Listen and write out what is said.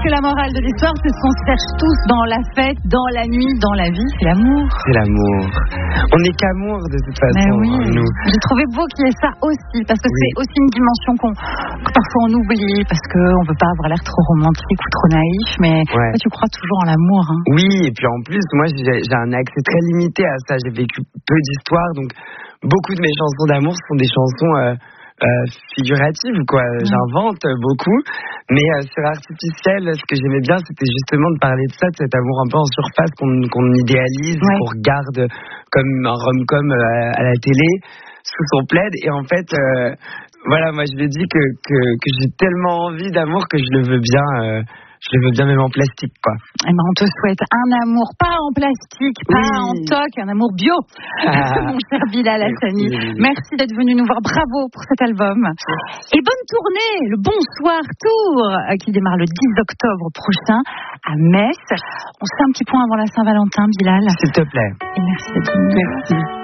que la morale de l'histoire, c'est ce qu'on se cherche tous dans la fête, dans la nuit, dans la vie, c'est l'amour. C'est l'amour. On n'est qu'amour de toute façon. Mais oui, nous. j'ai trouvé beau qu'il y ait ça aussi, parce que c'est aussi une dimension que parfois on oublie, parce qu'on ne veut pas avoir l'air trop romantique ou trop naïf, mais toi, tu crois toujours en l'amour. Hein. Oui, et puis en plus, moi j'ai un accès très limité à ça. J'ai vécu peu d'histoires, donc beaucoup de mes chansons d'amour sont des chansons figuratives, quoi. J'invente beaucoup, mais sur Artificiel, ce que j'aimais bien, c'était justement de parler de ça, de cet amour un peu en surface qu'on idéalise, qu'on regarde comme un rom-com à la télé, sous son plaid, et en fait, voilà, moi je lui ai dit que j'ai tellement envie d'amour que je le veux bien. Je le veux bien même en plastique, quoi. Eh ben, on te souhaite un amour, pas en plastique, pas en toc, un amour bio. Mon cher Bilal Hassani. Merci d'être venu nous voir. Bravo pour cet album. Et bonne tournée, le Bonsoir Tour, qui démarre le 10 octobre prochain à Metz. On se fait un petit point avant la Saint-Valentin, Bilal. S'il te plaît. Et merci d'être venu. Merci.